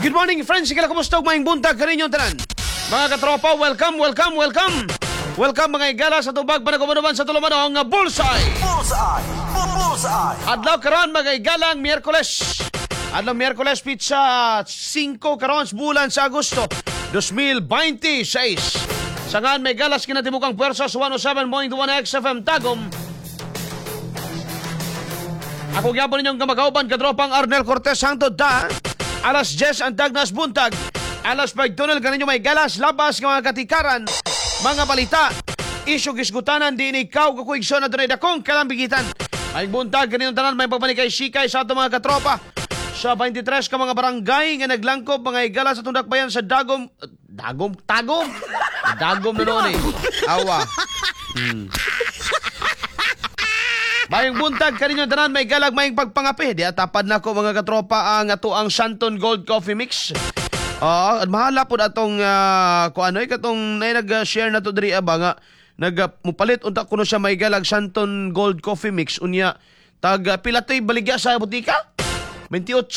Good morning, friends. Sige lang, kumusta? Maing buntag ka rin yung tanan. Mga katropa, welcome. Welcome mga igala sa tubag panagumunuman sa tulumanong Bullseye. Adlaw karon mga igalang Miyerkules. Adlaw Miyerkules pizza 5 karon bulan sa Agosto 2026. Sangan may galas kinatibukang puwersa sa 107.1 XFM Tagum. Ako gyapon ninyong kamagauban katropang Arnel Cortez hangtod ta. Alas 10 ang tagnas buntag. Alas 5 tunel kaninyo may galas labas ng mga katikaran. Mga balita, isyo gisgutanan, di ikaw kakuigso na doon ay dakong kalambigitan. Ay buntag, ganitong tanan, may pagpanikay-sikay sa ato mga katropa. Sa 23 ka mga barangay nga naglangkob, mga igala sa tundakbayan sa Dagom na noon eh. Awa. Mayong buntag, kaninyong tanan, may galag, mayong pagpangapi. Di atapad na ko mga katropa ang ato ang Shanton Gold Coffee Mix. Mahala po atong katong nag-share na to diri ba nga mupalit unta kuno siya may galag Shanton Gold Coffee Mix unya tag pilatoy baligya sa butika 28.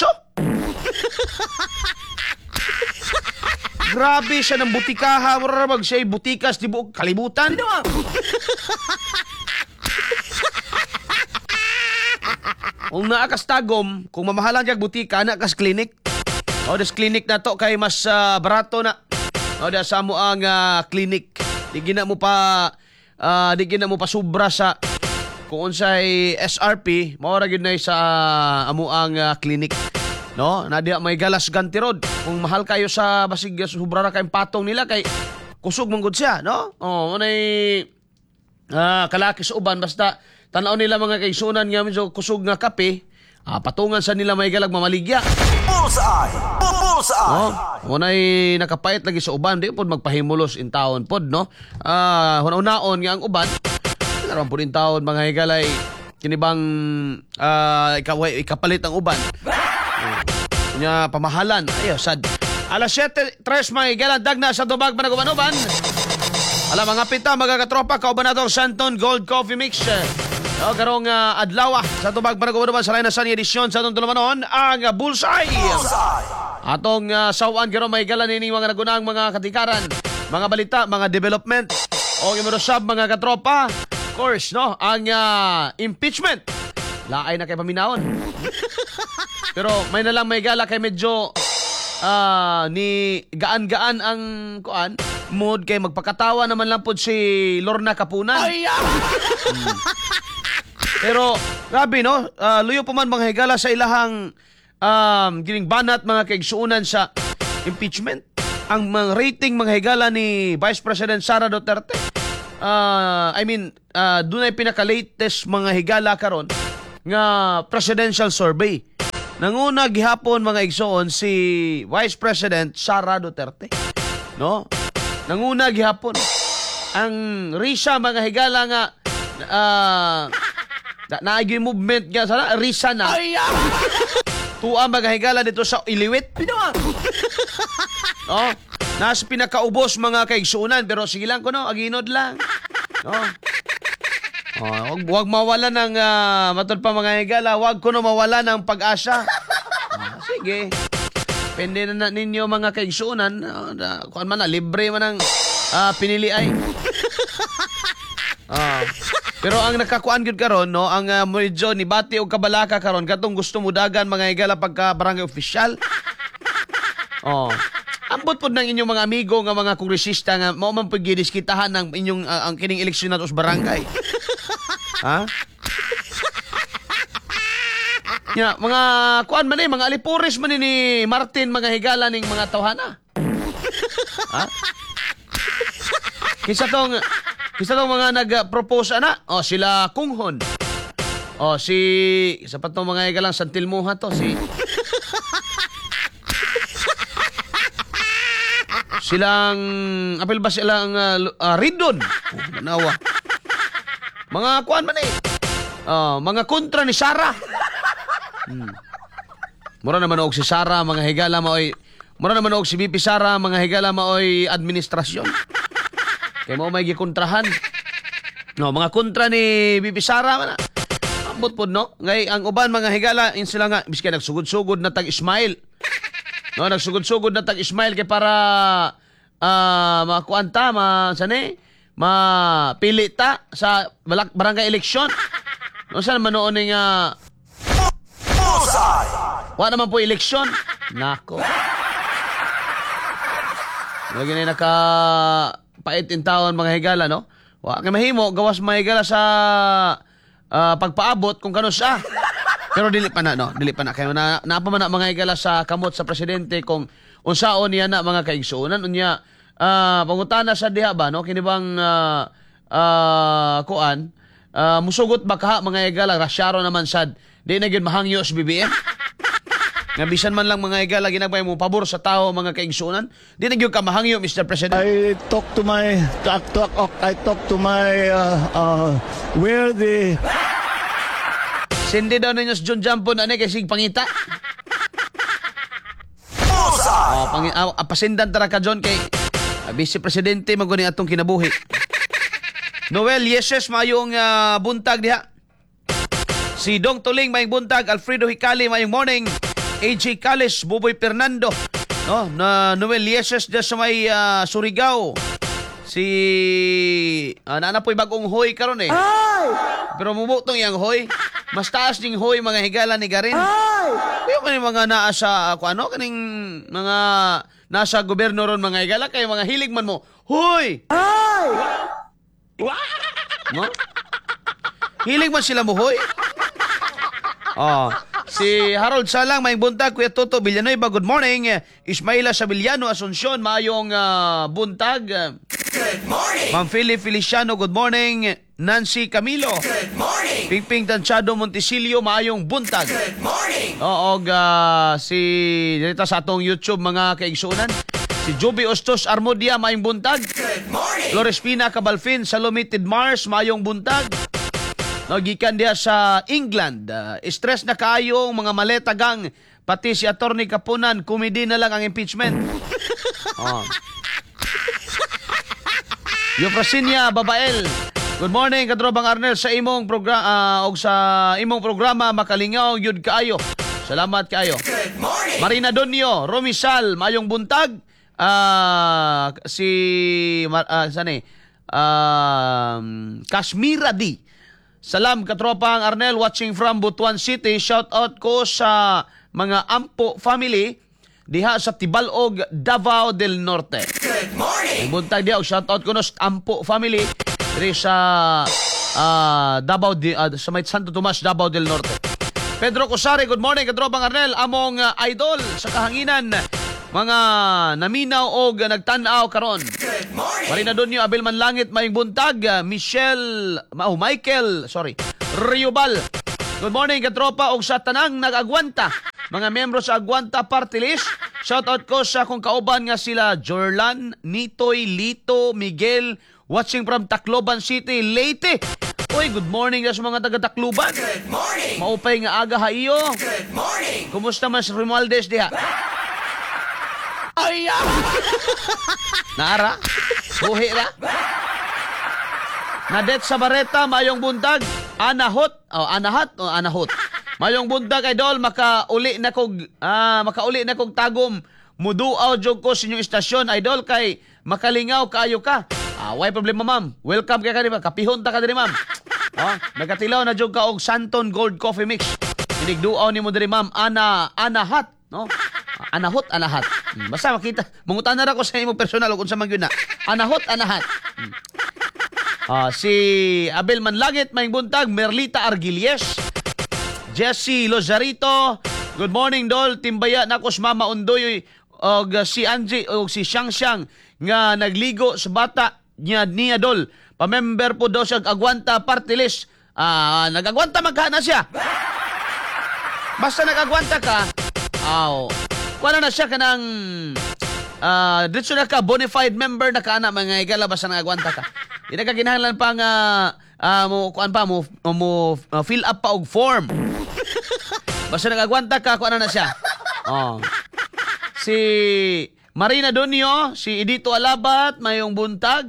Grabe siya ng butikaha mura mag siya butikas di buok kalibutan. Kung naakas Tagum, kung mamahalan diag butika naakas klinik. Des klinik na to kay mas barato na. Da sa mo ang klinik. Di gina mo pa sobra sa kung unsay SRP, mao ra gyud nay sa amo ang klinik. No, nadia may galas ganti rod. Kung mahal kayo sa basig sobra ra kay patong nila kay kusog man gud siya, no? Unay kalaki sa uban basta tan-aw nila mga kaigsunan nga medyo kusog nga kape. Patungan sa nila may galag mamaligya. Bullseye! Unay nakapait lagi sa uban, di pod magpahimulos in taon pod, no? Hunaon nga ang uban, naran pod in taon mga higalay, kinibang ikapalit ang uban. Nya pamahalan, ayo sad. Alas 7:03 mga higalan, dagna sa tubag panaguban-uban. Alam mga pita, mga katropa, kauban na itong Shanton Gold Coffee Mix. Karong adlaw sa tubag panaguban sa lain na sa edisyon sa itong tulumanon ang Bullseye. Atong sawan karong may galan ini mga nagunang mga katikaran, mga balita, mga development o imorosab mga katropa. Of course, no, ang impeachment. Laay na kay paminaon. Pero may na lang may gala kay medyo ni gaan-gaan ang kuan mood kay magpakatawa naman lang pod si Lorna Kapunan. Pero grabe no, luyo pa man mga higala sa ilahang gining banat mga kaigsuunan sa impeachment. Ang mga rating mga higala ni Vice President Sara Duterte. Dunay pinaka-latest mga higala karon nga presidential survey. Nanguna gihapon mga igsoon si Vice President Sara Duterte. No? Nanguna gihapon. Ang Risa mga higala nga naagyo movement nga sana Risa na. Tuwa mga higala dito sa Iliwit. No? Nasa pinakaubos mga kaigsuunan pero sige lang ko no, aginod lang. No? Huwag mawala ng matod pa mga higala, huwag ko no mawala ng pag-asa. Sige. Pende na ninyo mga kaigsuunan, kuan man na libre man ang pinili ay. Pero ang nakakuan gyud karon no, ang medyo ni bati og kabalaka karon katong gusto mo dagan mga higala pagka barangay official. Ambot pod ng inyong mga amigo nga mga kongresista nga mao man pagdiskitahan ng inyong ang kining eleksyon nato sa barangay. Mga kuan man mga alipuris man ni Martin mga higala ning mga tawhana. Kisa tong mga nag-propose ana. Sila Kunghon. Isa pa tong mga higalang Santilmuha to silang apel ba silang Ridon. Manawa. Mga kuan man mga kontra ni Sara. Mura naman og si Sara mga higala maoy. Mura naman og si VP Sara mga higala maoy administrasyon. Kay mo may gikontrahan. No, mga kontra ni VP Sara man. Ambot pod no. Ngay ang uban mga higala in sila nga biski nagsugod-sugod na tag Ismail. No, nagsugod-sugod na tag-smile kay para makuanta, mapili ta sa barangay eleksyon. No, saan manoon nga wa naman po eleksyon. Nako. Lagi na pait in taon mga higala, no? Wa kay mahimo gawas mga higala sa pagpaabot kung kano siya. Pero dili pa na, no? Dili pa na. Kaya naapa man na mga higala sa kamot sa presidente kung unsaon niya na mga kaigsuonan. Unya, pangutana sa diha ba, no? Kini bang kuan, musugot ba kaha mga higala, rasyaro naman sad. Di na gyud mahangyo sa BBM. Nga bisan man lang mga higala ginagmay mo pabor sa tao mga kaigsuonan. Di na gyud ka mahangyo, Mr. President. I talk to my where the Sindi daw ninyo sa John Jampo na kay sig pangita. Pasindan tara ka John kay Vice Presidente maguni atong kinabuhi. Noel Yeses mayong buntag diha. Si Dong Tuling mayong buntag, Alfredo Hicali mayong morning, AJ Cales, Buboy Fernando, no, na Noel Yeses diha sa may Surigao. Si naana po'y bagong hoy karon eh. Pero mubutong yang hoy. Mas taas ning hoy mga higala ni Garin. Yung mga naa sa kaning mga nasa gobyerno ron mga higala kay mga hilig man mo. Hoy! No? Hilig man sila mo hoy. Si Harold Salang may buntag, Kuya Toto Villanueva, good morning. Ismaila Sabiliano Asuncion, mayong buntag. Good morning. Ma'am Philip Feliciano, good morning. Nancy Camilo. Good morning. Pingping Tanchado Montesilio, mayong buntag. Good morning. Si dito sa atong YouTube mga kaigsunan. Si Joby Ostos Armodia, mayong buntag. Good morning. Flores Pina Cabalfin, Salomited Mars, mayong buntag. Gikan diya sa England. Stress na kaayong mga maletagang pati si Attorney Kapunan, komedi na lang ang impeachment. Eufrasinia Babael, good morning Kadrobang Arnel sa imong programa makalingaw yud kaayo. Salamat kaayo. Good morning. Marina Donio, Romisal, mayong buntag. Kashmira D. Salam katropang Arnel, watching from Butuan City. Shout out ko sa mga Ampo family diha sa Tibalog, Davao del Norte. Good morning. Buntag diha, shout out ko no sa Ampo family diri sa Davao sa may Santo Tomas, Davao del Norte. Pedro Cosare, good morning katropang Arnel, among idol sa kahanginan mga naminaw og nagtan-aw karon. Good morning. Marina Donio, Abel Manlangit, mayong buntag. Michael, Riobal. Good morning katropa og sa tanang nag-agwanta. Mga miyembro sa Agwanta Party List. Shout out ko sa kung kauban nga sila Jorlan, Nitoy, Lito, Miguel, watching from Tacloban City, Leyte. Uy, good morning sa mga taga-Tacloban. Good morning. Maupay nga aga haiyo. Good morning. Kumusta man si Romualdez diha? Ay! Naara? Buhi ra? Nadet sa Bareta, mayong buntag. Anahot. Mayong buntag, idol, makauli na kog tagom. Muduaw jog ko sa inyong istasyon, idol, kay makalingaw kaayo ka. Why problema, ma'am? Welcome kay kanima. Kapihon ta ka diri, ma'am. Nagatilaw na jog ka og Santon Gold Coffee Mix. Inigduaw ni mo diri, ma'am. Anahat, no? Anahat. Basta makita. Mangutan na ko sa imo personal kung sa magyud na. Anahat. Si Abel Manlangit, mayong buntag. Merlita Argilies. Jesse Lozarito. Good morning, Dol. Timbaya na ko sa Mama Undoy og si Angie og si Xiang nga nagligo sa bata niya Dol. Pamember po daw sa Agwanta Party List. Nag-agwanta magkana siya. Basta nag-agwanta ka, kuha na siya ka ng dito na ka, bonafide member na ka na mga higala basta nag-agwanta ka. Hindi na ka kinahanglan pa nga fill up pa og form. Basta nag-agwanta ka, kuha na siya. Si Marina Donio, si Edito Alabat, mayong buntag.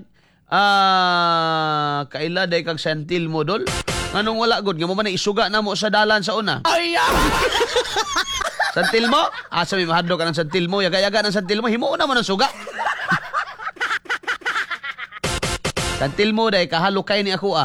Kaila day kag sentil mo, Dol. Anong wala, good? Nga mo man isuga na mo sa dalan sa una. Ay! Santil mo? Asa may mahadlo ka ng santil mo. Yaga-yaga ng santil mo. Himo naman ang suga. Santil mo day, kahalukay ni ako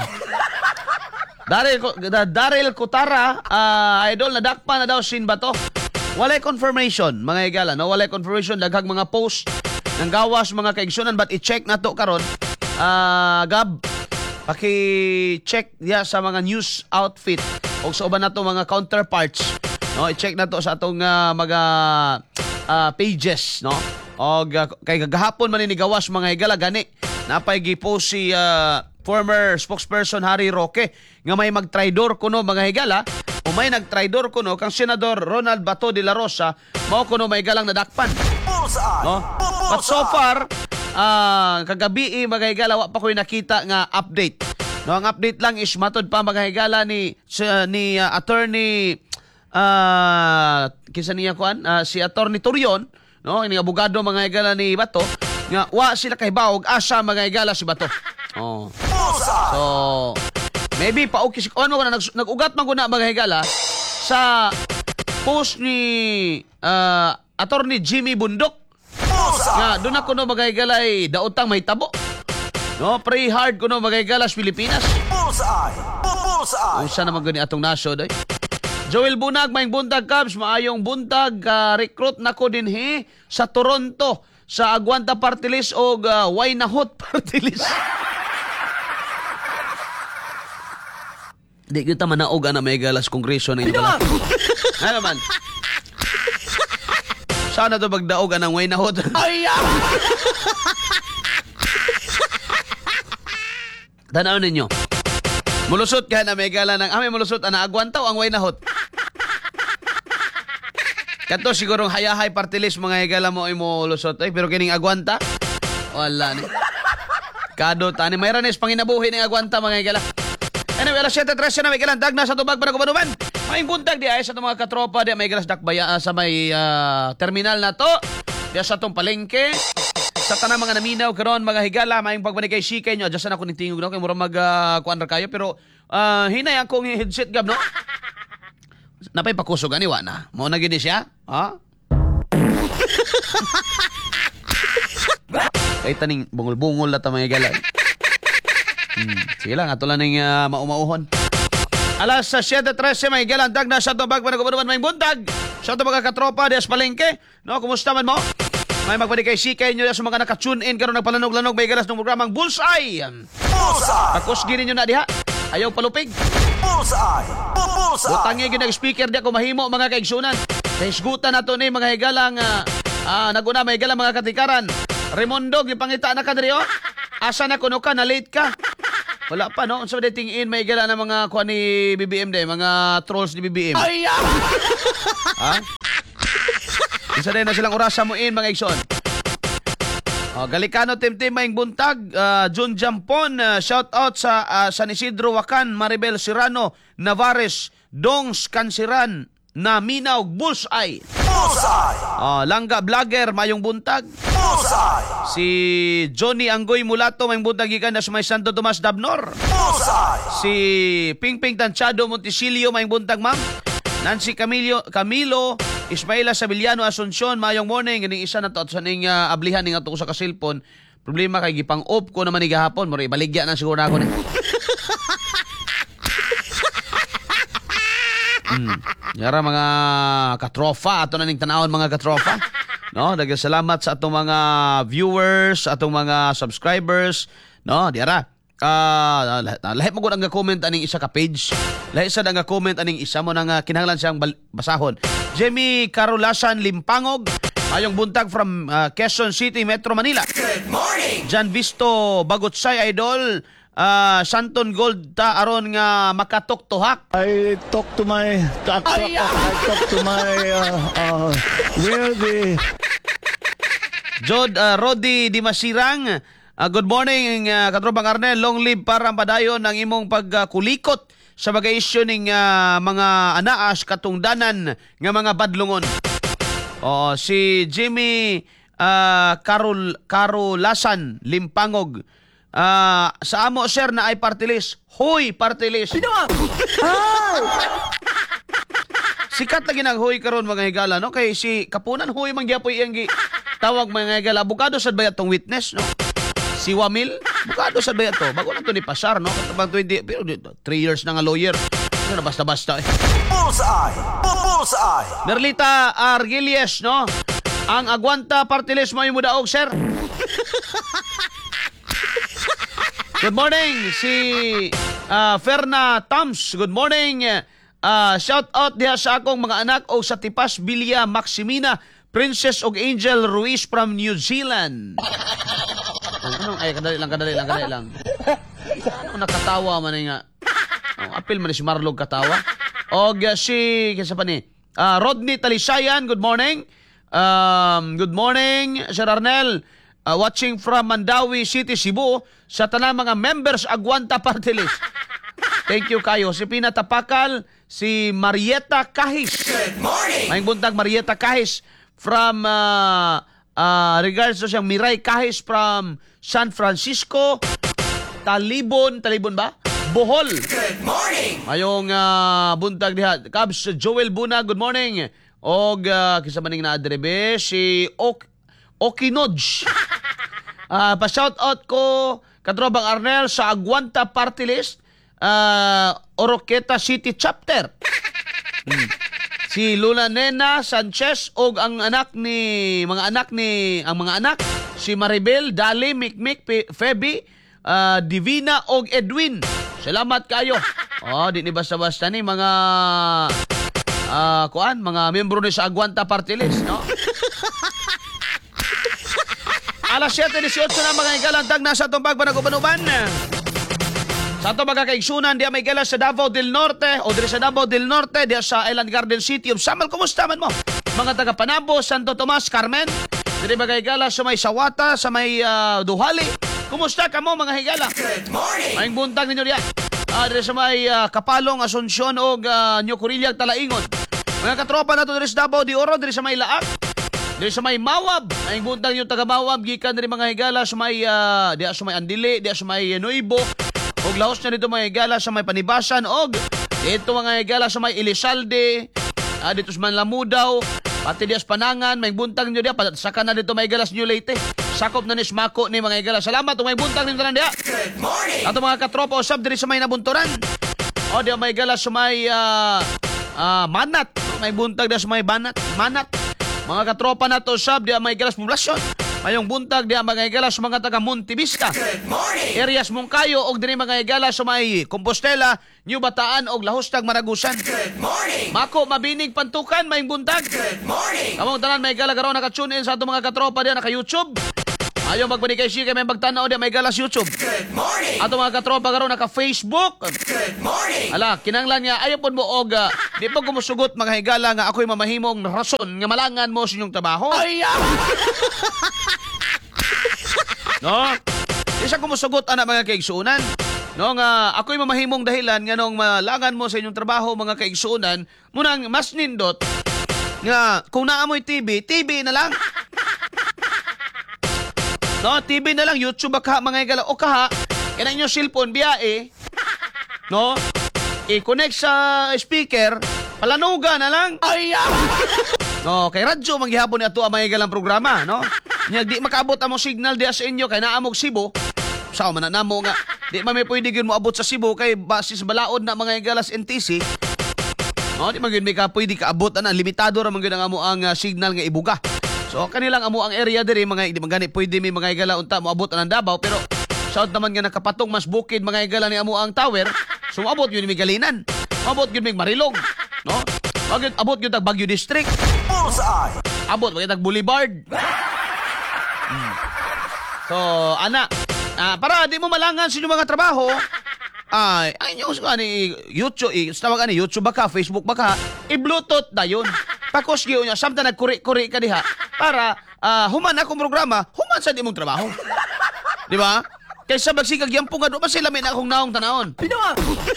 Daryl Kutara, idol, nadakpa na daw sin ba to? Walay confirmation, mga higala, no? Walay confirmation, daghang mga post ng gawas, mga kaigsunan, but i-check na to karon. Gab, paki-check diya sa mga news outfit o sa uban na to mga counterparts, no? I-check na to sa atong mga pages, no? O kay gagahapon man ni gawas, mga higala, gani napay gi-post si former spokesperson Harry Roque nga may magtraidor kuno, mga higala, o may nagtraidor kuno kang Senador Ronald Bato de la Rosa, mao kuno may galang nadakpan, no? But so far kagabi, mga higala, wa pa ko'y nakita nga update, no? Ang update lang is matod pa, mga higala, ni attorney kinsa niya kuan, si attorney Turion, no? Ini abogado, mga higala, ni Bato, nga wa sila kay bawog asa, mga higala, si Bato. Oh. So, maybe paukis on mo na nag-ugat man guna, mga higala, sa post ni attorney Jimmy Bundok. Nga doon ako, no, mga higala, ay daotang may tabo. No, pray hard ko, no, mga higala, sa Pilipinas. Unsa naman gani atong nasyo doy. Joel Bunag, maing buntag, Cubs, maayong buntag, recruit nako dinhi sa Toronto sa Aguanta Party List o Why Nahot Party List. Di kita manaog na may galas kongreso na ito. Ano man? Sana to magdaog ng Why Nahot. Tanaw ninyo. Mulusot ka na may gala ng mulusot na Aguanta o ang Why Nahot. Kato sigurong hayahay party list, mga higala mo ay mo lusot. Pero kining Aguanta, wala ni. Kado tani may ranis panginabuhi ng Aguanta, mga higala. Anyway, alas 7:13 na may galang dag na sa tubag para kumanuman. May buntag di ay sa itong mga katropa di may galas dakbaya sa may terminal na to. Di sa itong palengke. Sa tanang mga naminaw karon, mga higala, may pagbanig kay Shikay nyo. Adjustan ako ni tingog, no? Kaya mura mag-kuandar kayo. Pero hinay akong headset, Gab, no? Napay pakusog ani wa na. Mo na gini siya? Ha? Kay taning bungol-bungol na ta, mga higala. Sige lang, ato lang ng maumauhon. Alas 7:13, may galang dag na sa tubag para kumanuman, may buntag. Sa ito mga katropa, di as palengke. No, kumusta man mo? May magbalik kay Sikay nyo sa mga naka-tune in karon nagpalanog-lanog, may galas ng programang Bullseye. Pakusgi ninyo na diha. Ayaw palupig. Butangi yun nag-speaker di ako mahimo, mga kaigsunan. Kaisgutan na to ni mga higalang naguna, may higalang mga katikaran. Raimondo, gipangita na ka diri, oh. Asa na kuno ka, na late ka. Wala pa, no? Unsa ba tingin may higala na mga kuha ni BBM day, mga trolls ni BBM. Ha? Isa din na silang orasa mo in, mga igsoon. Galikano Tim Maing buntag, Jun Jampon, shout out sa San Isidro Wakan, Maribel Serrano, Navares, Dongs Kansiran, na Minaw, Bullseye. Langga Vlogger, mayong buntag. Si Johnny Anggoy Mulato, mayong buntag ikan na sa may Santo Tomas Dabnor. Si Pingping Tanchado Montisilio, mayong buntag, ma'am. Nancy Camilo Ismaila Sabiliano Asuncion, mayong morning. Ganing isa na to sa ning ablihan ning ato sa kasilpon. Problema kay gipang off ko naman ni gahapon, mo baligya na siguro na ako ni. Yara mga katrofa, ato na ning tanawon, mga katrofa. No, daghang salamat sa atong mga viewers, sa atong mga subscribers, no, diara. Lahat mo gud ang comment aning isa ka page. Lahat sa nga comment aning isa mo nang kinahanglan siyang basahon. Jamie Carolasan Limpangog, ayong buntag from Quezon City, Metro Manila. Good morning. Jan Visto Bagotsay, idol. Santon Gold ta aron nga makatoktohak. I talk to my where the Jod Rodi Dimasirang, good morning, katropang Arnel. Long live para padayon ng imong pagkulikot sa bagay isyu ning mga anaas katungdanan nga mga badlungon. Si Jimmy Carolasan Limpangog, sa amo sir na ay party list. Hoy, party list. Sikat na ginaghoy karon mga higala, no? Kay si Kapunan huy mangyapoy iyang tawag mga higala. Abogado sad ba tong witness, no? Si Wamil, abogado sad ba to? Bago na to ni pasar, no? Katabang 20, pero 3 years na nga lawyer. Ano na basta-basta eh. Bullseye! Bullseye! Merlita Argilies, no? Ang Agwanta Party List mo yung mudaog, sir. Good morning, si Ferna Tams. Good morning. Shout out diha sa akong mga anak o sa Tipas Bilya Maximina, Princess og Angel Ruiz from New Zealand. Anong ay kadali lang. Ano nakatawa man nga. Ang apil man si Marlog katawa. Og si kinsa pa ni? Rodney Talisayan, good morning. Good morning, Sir Arnel. Watching from Mandawi City, Cebu, sa tanang mga members Agwanta Party List. Thank you kayo. Si Pina Tapakal, si Marieta Kahis. Good morning! Maing buntag Marieta Kahis from regards to siyang Miray Kahis from San Francisco, Talibon ba? Bohol. Good morning! Mayong buntag diha. Kabs Joel Buna, good morning. Og kisa maning na adrebe si Okinodge. Pa-shout out ko katrobang Arnel sa Agwanta Party List, Oroqueta City Chapter. Si Luna Nena Sanchez og ang mga anak si Maribel, Dali, Mikmik, Feby, Divina og Edwin. Salamat kayo. Di ni basta-basta ni mga mga membro ni sa Agwanta Party List, no? Alas 7:18 na mga igalantag na sa itong pagpanagubanuban. Sa itong magkakaigsunan, diya may gala sa Davao del Norte o diya sa Davao del Norte, diya sa Island Garden City of Samal. Kumusta man mo? Mga taga Panabo, Santo Tomas, Carmen. Diya may higala sa may Sawata, sa may Duhali. Kumusta ka mo mga higala? Good morning! Maing buntag ninyo diya. Diya sa may Kapalong, Asunsyon o New Corilla, Talaingon. Mga katropa na ito diya sa Davao de Oro, diya sa may Laak. Dili sa may Mawab, ay buntag yung taga Mawab gikan diri mga higala sa may diya sa may Andili, diya sa may Nuibo, og lahos na dito mga higala sa may Panibasan og dito mga higala sa may Elizalde, dito sa Manlamudaw, pati diya sa Panangan, may buntag niyo diya saka na dito mga higala sa New Leyte. Sakop na ni Smako ni mga higala. Salamat may buntag ninyo tanan diya. Good morning! Ato mga katropa usab diri sa may Nabunturan. O diya mga higala sa may Manat, may buntag diya sa may Manat. Mga katropa na to sab diya may galas poblasyon. Mayong buntag diya mga galas mga taga Montevista. Good morning! Areas Mongkayo og diri mga galas sa may Compostela, New Bataan og Lahostag Maragusan. Good morning! Mako Mabinig Pantukan mayong buntag. Good morning! Kamong tanan may gala karon naka-tune in sa ato mga katropa diya naka YouTube. Ayaw magbanikay siya kay may magtanaw diya may galas YouTube. Good morning! Ato mga katropa karon naka Facebook. Good morning! Ala, kinanglan niya, ayaw po mo og, di po kumusugot mga higala nga ako'y mamahimong rason nga malangan mo sa inyong trabaho. No? Isa kumusugot ana mga kaigsuunan. No nga ako'y mamahimong dahilan nga nung malangan mo sa inyong trabaho mga kaigsuunan, munang mas nindot nga kung naamoy TV na lang. No, TV na lang, YouTube ka mga higala o kaha, kaya inyong cellphone biyae. No? I-connect sa speaker, palanuga na lang. No, kay radyo manggihapon ni ato ang mga galang programa, no? Nya di makaabot among signal diha sa inyo kay naamog Cebu. Sao man namo nga di man may pwede gyud mo abot sa Cebu kay basis balaod na mga galas NTC. No, di man gyud may ka pwede ka abot ana, limitado ra man gyud ang amo ang signal nga ibuga. So kanilang amo ang area diri mga di man gani pwede may mga igala unta mo abot ang Davao pero south naman nga nakapatong mas bukid mga igala ni amo ang tower. So abot yun may Galinan. Abot yun may Marilog, no? Abot yun tag Baguio District. Bullseye! Abot yun tag Boulevard. So ana, para di mo malangan sa inyong mga trabaho, ay nyo ni YouTube, tawag ani YouTube ba ka, Facebook ba ka, i-Bluetooth na yun. Pakos giyo niya, samtang nagkuri-kuri ka diha para human akong programa, human sa di mong trabaho. Di ba? Kaysa magsikag yampong nga doon, masila may na akong naong tanahon. Pinawa!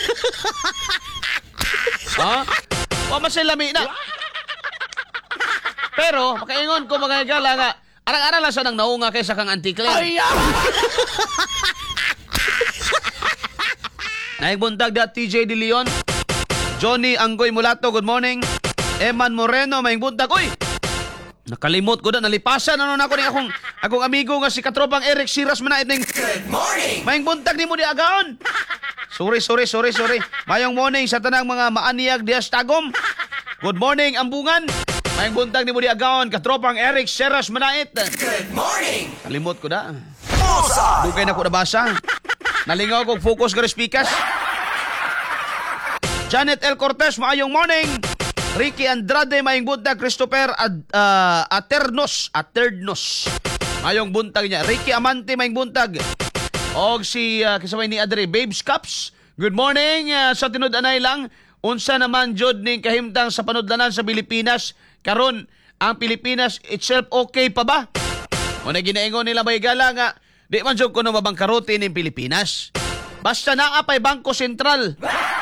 Ha? O masila may na. Pero, makaingon ko mga higala nga, arang-arang lang siya ng naunga kaysa kang antiklen. Naigbuntag da TJ De Leon, Johnny Anggoy Mulato, good morning. Eman Moreno, maing buntag. Uy! Nakalimot ko na, nalipasan ano na ako ni akong amigo nga si katropang Eric Siras manait ning Good morning. maing buntag ni mo di agaon. Sorry. Mayong morning sa tanang mga maaniyag dias tagom. Good morning, ambungan. Maing buntag ni mo di agaon, katropang Eric Siras manait. Good morning. Kalimot ko na. Bullseye. Dugay na ko nabasa. Nalingaw ko focus ka speakers. Janet L. Cortez, maayong morning. Ricky Andrade, maayong buntag. Christopher Aternos. Maayong buntag niya. Ricky Amante, maayong buntag. Og si kasabay ni Adre, Babes Cups. Good morning. Sa tinud-anay lang, unsa naman jud ning kahimtang sa panudlanan sa Pilipinas. Karon ang Pilipinas itself okay pa ba? Muna ginaingon nila may gala nga, di man jud kuno mabangkarote ning Pilipinas. Basta naa pay Bangko Sentral.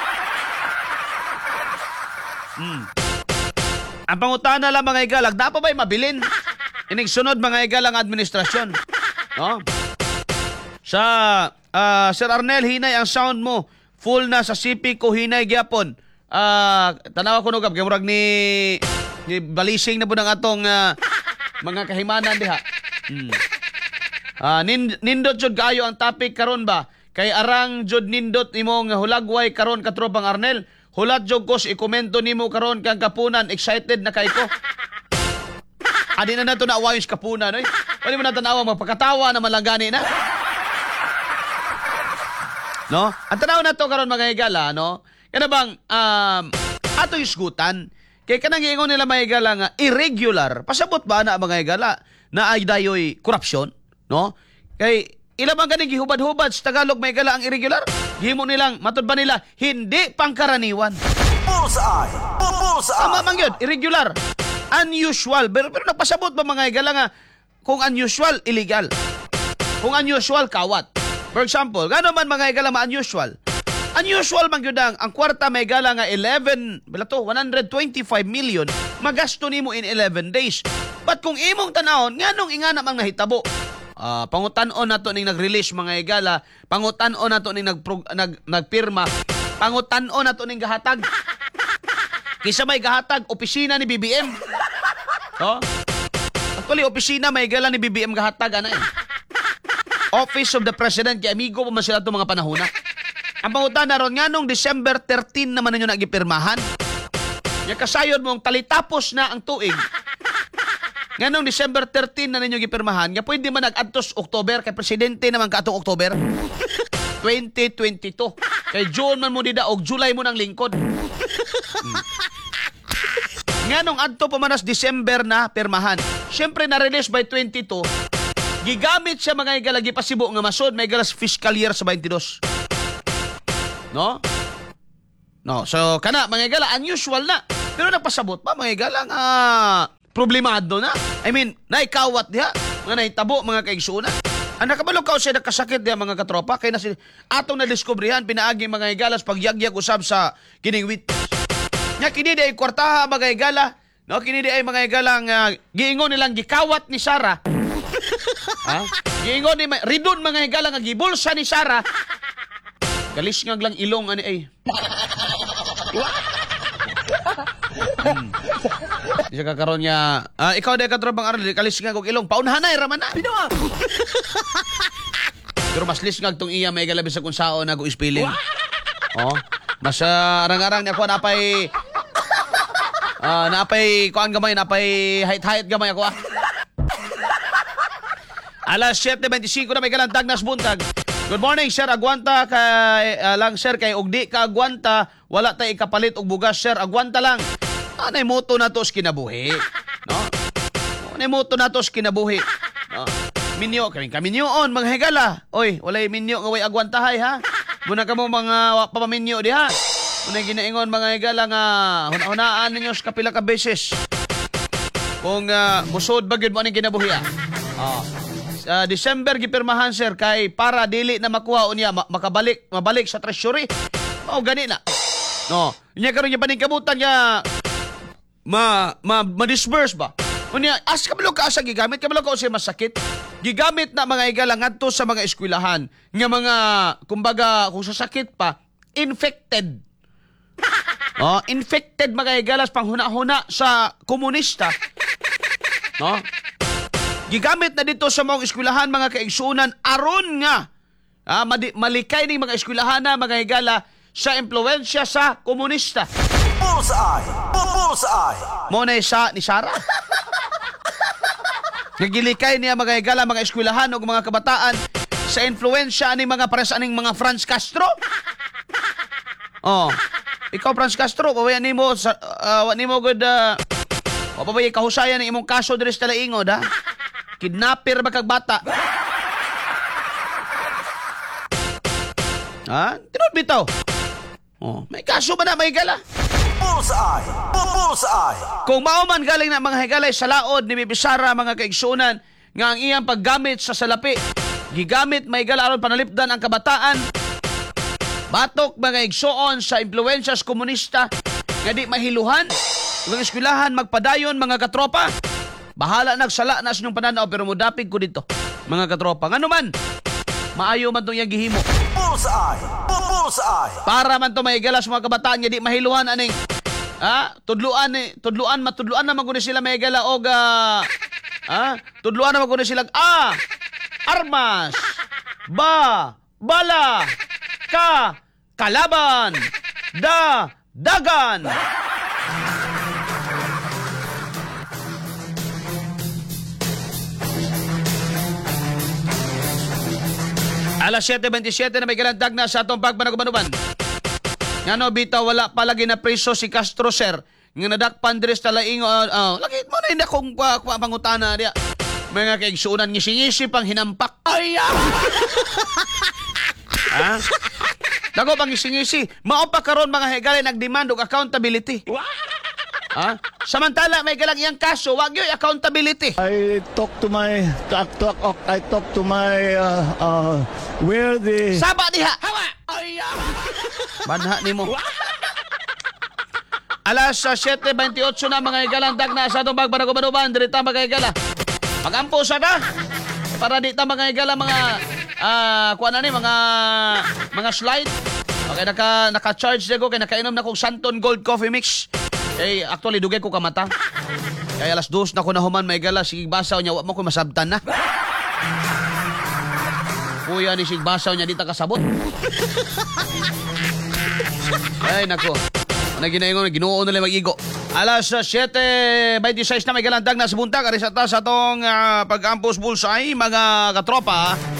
Ang pangutana lang mga igalag, dapat ba'y mabilin? Inig sunod mga igalang administrasyon. No? Sa Sir Arnel, hinay ang sound mo. Full na sa CP ko, hinay gyapon. Tanawa ko nugab, kaya murag ni balising na po ng atong mga kahimanan diha. Nindot jud kayo ang topic karon ba? Kay arang jud nindot imong hulagway karon katropang Arnel. Hulat jud ko i-komento nimo karon kang kapunan, excited na kay ko. Adi na nato na awayos kapunan, oy. Pwede mo na tanawa magpakatawa na malangani na. No? Ang tanaw na to karon mga higala, no? Kana bang ato isgutan kay kanang ingon nila mga higala nga irregular. Pasabot ba na mga higala na ay dayoy korupsyon, no? Kay ila bang ganing gihubad-hubad sa Tagalog may gala ang irregular? Gihimo nilang matud ba nila hindi pangkaraniwan. Bullseye. Bullseye. Tama man yun, irregular. Unusual. Pero nagpasabot ba mga igala nga kung unusual, illegal. Kung unusual, kawat. For example, gano man mga igala ma-unusual? Unusual man yun ang kwarta may igala nga 125 million magasto nimo in 11 days. But kung imong tanahon, nganong ingana mang nahitabo? Pangutan-on nato ning nag-release mga igala, pangutan-on nato ning nagpirma, pangutan-on nato ning gahatag. Kisa may gahatag opisina ni BBM. Oh? Actually opisina may igala ni BBM gahatag ana eh. Office of the President kay amigo pa man sila itong mga panahona. Ang pangutan na ron nganong December 13 naman ninyo nagipirmahan. Nya kasayod mong talitapos na ang tuig. Nganong December 13 na ninyo gipirmahan, nga pwede man nag-adtos October, kay presidente naman katong October. 2022. Kay June man mo dida, og July mo ng lingkod. Nganong adto pa manas December na pirmahan. Siyempre na-release by 22, gigamit siya mga igalagi pasibo nga masod, may galas fiscal year sa 22. No? No, so kana mga igala, unusual na. Pero nagpasabot pa mga igala nga problemado na. I mean, naikawat diha, mga nahitabo, mga kaigsunan. Ang nakabalo ka siya nakasakit diha mga katropa, kaya na si atong nadiskubrihan, pinaagi mga igalas pagyagyag usab sa kining witness. Nga kini di ay kwartaha mga igala, no? Kini di ay mga igalang giingon nilang gikawat ni Sarah. Ha? Giingon ni ridon mga igala nga gibulsa ni Sarah. Galis nga lang ilong ani ay. Isa ka karon niya, ikaw day katrobang aral, kalis nga kog ilong, paunhanay raman na. Binawa. Pero mas lis nga tong iya may galabi sa kung sao na go spelling. Oh, mas arang-arang niya ko napay kuan gamay, napay height gamay ako. Alas 7:25 na may galantag nas buntag. Good morning, Sir. Agwanta kay lang, Sir, kay ugdi ka agwanta, wala tay ikapalit og bugas, Sir. Agwanta lang. Anay moto na to sa kinabuhi. No? Anay moto na to sa kinabuhi. No? Minyo, kami minyoon, mga higala. Oy, walay minyo nga way agwantahay, ha? Muna ka mo mga papaminyo di, ha? Muna ginaingon mga higala nga hunaan ninyo sa kapila ka beses. Kung musod ba gyud mo aning kinabuhi, ha? December gipirmahan, Sir, kay para dili na makuha unya mabalik sa treasury. Mao gani na. No, nya karon nya paningkabutan nga ma-disburse ba? Unya as kabalo ka asa gigamit, kabalo ka usay masakit. Gigamit na mga igala ngadto sa mga eskwelahan nga mga kumbaga kung sa sakit pa infected. Infected mga higalas panghuna-huna sa komunista. No? Gigamit na dito sa mga eskwelahan mga kaigsunan aron nga malikay ning mga eskwelahan na mga higala sa impluwensya sa komunista. Bullseye. Bullseye. Mo na isa ni Sara. Nagilikay niya mga higala mga eskwelahan o mga kabataan sa influensya ni mga pares aning mga Franz Castro. Ikaw Franz Castro, pabayan nimo sa nimo good pabayan kahusayan ng imong kaso diri sa Laingod ha. Kidnapper ba kag bata? Tinod bitaw. May kaso ba na may higala? Bullseye. Bullseye. Kung mauman galing na mga higalay sa laod ni Bibisara mga kaigsunan nga ang iyang paggamit sa salapi gigamit may higala aron panalipdan ang kabataan batok mga igsuon sa impluwensya sa komunista nga di mahiluhan ng eskwelahan magpadayon mga katropa. Bahala nagsala na sa inyong pananaw pero mudapig ko dito mga katropa. Ngano man maayo man tong iyang gihimo. Bullseye. Bullseye. Para man to may higala sa mga kabataan nga di mahiluhan aning tudluan matudluan na maguni sila may higala og tudluan na maguni sila armas bala kalaban dagan. Alas 7:27 na may kalandag na sa atong pagpanagubanuban. Ngano bitaw wala palagi na preso si Castro sir. Nga nadakpan diri sa Laingo. Lagi mo na hindi akong pangutana diya. Mga kaigsuunan ngisi-ngisi pang hinampak. Ay! Dago pang ngisi-ngisi. Mao pa karon mga higalay nagdemand og accountability. Samantala may galang iyang kaso, wag yoy accountability. I talk to my where the Saba diha. Hawa. Banha nimo. Alas 7:28 na mga higalang dag na sa atong pagpanagubanuban diri ta mga higala. Magampo sa ta para di ta mga higala mga kuan ani mga slide. Okay naka-charge ko kay nakainom na kong Santon Gold Coffee Mix. Actually dugay ko kamata. Kaya alas 2 na ko nahuman may gala sige basaw niya wa mo ko masabtan na. Kuya ni sig basaw niya di ta kasabot. Ay nako. Ano ginaingon Ginoo na lang mag-igo. Alas 7:26 na may galandag na sa buntag ari sa ta sa tong pag-ampos bullseye mga katropa.